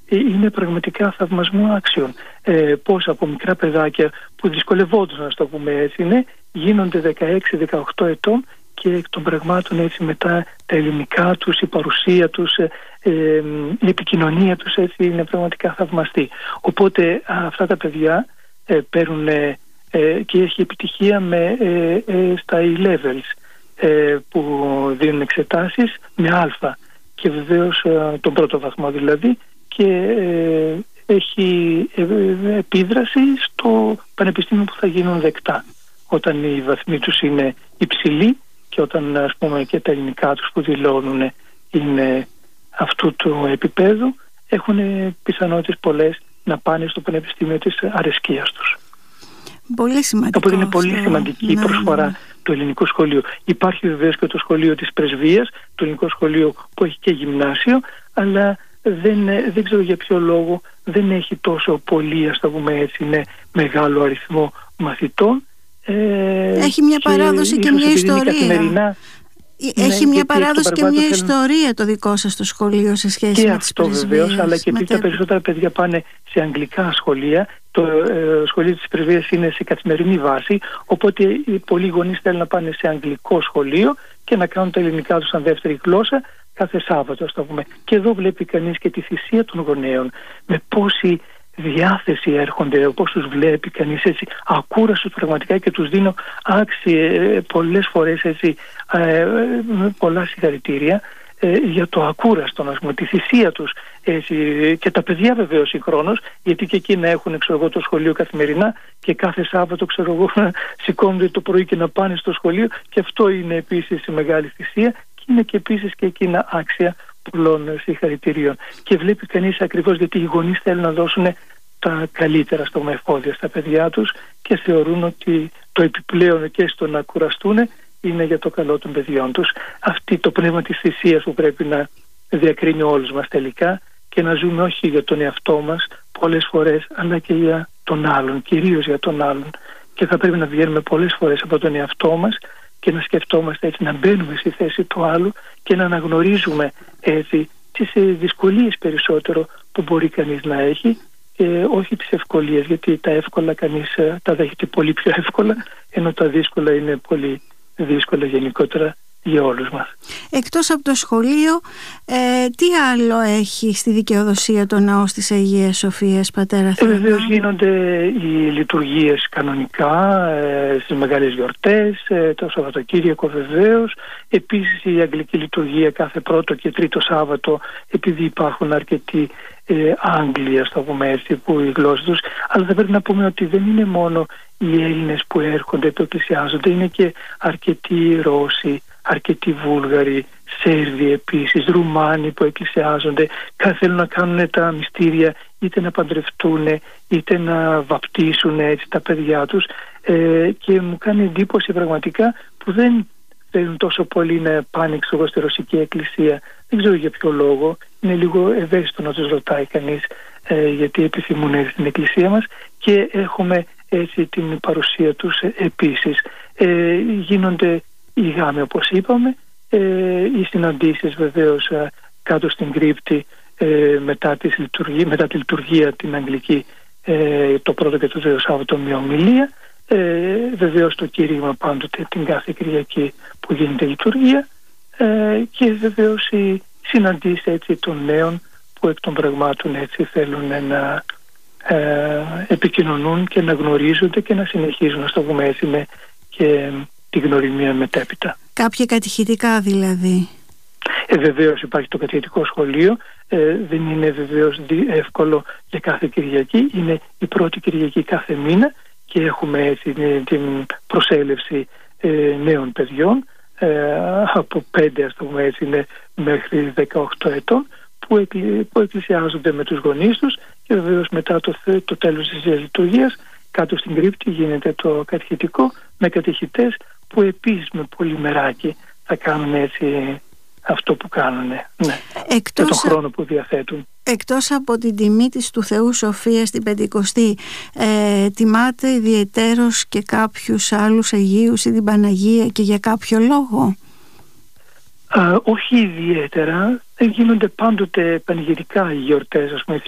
είναι πραγματικά θαυμασμού άξιων. Πώς από μικρά παιδάκια που δυσκολευόντουσαν, να το πούμε έτσι, γίνονται 16-18 ετών και εκ των πραγμάτων έτσι μετά τα ελληνικά τους, η παρουσία τους, η επικοινωνία τους έτσι είναι πραγματικά θαυμαστή. Οπότε αυτά τα παιδιά παίρνουν και έχει επιτυχία στα E-levels που δίνουν εξετάσεις με α και βεβαίως τον πρώτο βαθμό δηλαδή, και έχει επίδραση στο πανεπιστήμιο που θα γίνουν δεκτά όταν οι βαθμοί τους είναι υψηλοί και όταν ας πούμε και τα ελληνικά τους που δηλώνουν είναι αυτού του επίπεδου, έχουν πιθανότητες πολλές να πάνε στο πανεπιστήμιο της αρεσκίας τους. Πολύ σημαντικό. Οπότε είναι πολύ σημαντική η προσφορά του ελληνικού σχολείου. Υπάρχει βεβαίως και το σχολείο της Πρεσβείας, το ελληνικό σχολείο που έχει και γυμνάσιο, αλλά δεν ξέρω για ποιο λόγο δεν έχει τόσο πολύ, ας το πούμε έτσι, μεγάλο αριθμό μαθητών. Έχει μια παράδοση και μια ιστορία. Έχει μια παράδοση και μια ιστορία το δικό σας το σχολείο σε σχέση με τις πρεσβείες. Και αυτό βεβαίως, αλλά και επειδή τα περισσότερα παιδιά πάνε σε αγγλικά σχολεία, το σχολείο της Πρεσβείας είναι σε καθημερινή βάση, οπότε οι πολλοί γονείς θέλουν να πάνε σε αγγλικό σχολείο και να κάνουν τα ελληνικά τους σαν δεύτερη γλώσσα κάθε Σάββατο, ας το πούμε. Και εδώ βλέπει κανείς και τη θυσία των γονέων, με πόση διάθεση έρχονται, όπως τους βλέπει κανείς έτσι ακούραστος πραγματικά, και τους δίνω πολλές φορές έτσι πολλά συγχαρητήρια για το ακούραστο, να πούμε, τη θυσία τους έτσι, και τα παιδιά βεβαίως συγχρόνως, γιατί και εκείνα έχουν το σχολείο καθημερινά και κάθε Σάββατο σηκώνονται το πρωί και να πάνε στο σχολείο, και αυτό είναι επίσης μεγάλη θυσία και είναι και επίσης και εκείνα άξια πολλών συγχαρητηρίων. Και βλέπει κανείς ακριβώς γιατί οι γονείς θέλουν να δώσουν τα καλύτερα στο εφόδια στα παιδιά τους και θεωρούν ότι το επιπλέον και στο να κουραστούν είναι για το καλό των παιδιών τους. Αυτή το πνεύμα της θυσίας που πρέπει να διακρίνει όλους μας τελικά, και να ζούμε όχι για τον εαυτό μας πολλές φορές, αλλά και για τον άλλον, κυρίως για τον άλλον. Και θα πρέπει να βγαίνουμε πολλές φορές από τον εαυτό μας και να σκεφτόμαστε έτσι, να μπαίνουμε στη θέση του άλλου και να αναγνωρίζουμε έτσι τις δυσκολίες περισσότερο που μπορεί κανείς να έχει, όχι τις ευκολίες, γιατί τα εύκολα κανείς τα δέχεται πολύ πιο εύκολα, ενώ τα δύσκολα είναι πολύ δύσκολα γενικότερα για όλους μας. Εκτός από το σχολείο, τι άλλο έχει στη δικαιοδοσία το Ναός της Αγίας Σοφίας, πατέρα Θεοδά? Βεβαίως γίνονται οι λειτουργίες κανονικά στις μεγάλες γιορτές, το Σαββατοκύριακο βεβαίως. Επίσης η Αγγλική Λειτουργία κάθε πρώτο και τρίτο Σάββατο, επειδή υπάρχουν αρκετοί Άγγλοι, ας το πούμε έτσι, που η γλώσσα τους, αλλά θα πρέπει να πούμε ότι δεν είναι μόνο οι Έλληνες που έρχονται, που εκκλησιάζονται, είναι και αρκετοί Ρώσοι, αρκετοί Βούλγαροι, Σέρβοι επίσης, Ρουμάνοι που εκκλησιάζονται, θέλουν να κάνουν τα μυστήρια, είτε να παντρευτούν είτε να βαπτίσουν έτσι τα παιδιά τους, και μου κάνει εντύπωση πραγματικά που δεν θέλουν τόσο πολύ να πάνε στη Ρωσική Εκκλησία. Δεν ξέρω για ποιο λόγο, είναι λίγο ευαίσθητο να τους ρωτάει κανείς γιατί επιθυμούν να έρθουν στην Εκκλησία μας, και έχουμε έτσι την παρουσία τους επίσης. Γίνονται οι γάμοι όπως είπαμε, οι συναντήσεις βεβαίως κάτω στην κρύπτη μετά τη λειτουργία την Αγγλική, το πρώτο και το δεύτερο Σάββατο μια ομιλία, βεβαίως το κήρυγμα πάντοτε την κάθε Κυριακή που γίνεται η λειτουργία, και βεβαίως οι συναντήσεις έτσι των νέων που εκ των πραγμάτων έτσι θέλουν να επικοινωνούν και να γνωρίζονται και να συνεχίζουν, να το πούμε έτσι, με και τη γνωριμία μετέπειτα. Κάποια κατηχητικά δηλαδή? Βεβαίως υπάρχει το κατηχητικό σχολείο, δεν είναι βεβαίως εύκολο για κάθε Κυριακή, είναι η πρώτη Κυριακή κάθε μήνα και έχουμε έτσι την προσέλευση νέων παιδιών από 5 ας το πούμε έτσι μέχρι 18 ετών που εκκλησιάζονται με τους γονείς τους, και βεβαίως μετά το τέλος της λειτουργίας κάτω στην κρύπτη γίνεται το κατηχητικό με κατηχητές που επίσης με πολυμεράκι θα κάνουν έτσι αυτό που κάνουν, ναι, με τον χρόνο που διαθέτουν. Εκτός από την τιμή της του Θεού Σοφία στην Πεντηκοστή, τιμάτε ιδιαιτέρως και κάποιους άλλους Αγίους ή την Παναγία και για κάποιο λόγο? Όχι ιδιαίτερα, γίνονται πάντοτε πανηγυρικά οι γιορτές, ας πούμε,